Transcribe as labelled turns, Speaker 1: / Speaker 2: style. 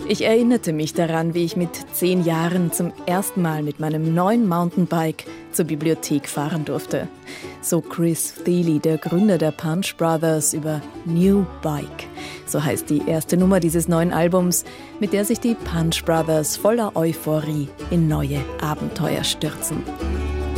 Speaker 1: Ich erinnerte mich daran, wie ich mit 10 Jahren zum ersten Mal mit meinem neuen Mountainbike zur Bibliothek fahren durfte. So Chris Thile, der Gründer der Punch Brothers, über New Bike. So heißt die erste Nummer dieses neuen Albums, mit der sich die Punch Brothers voller Euphorie in neue Abenteuer stürzen.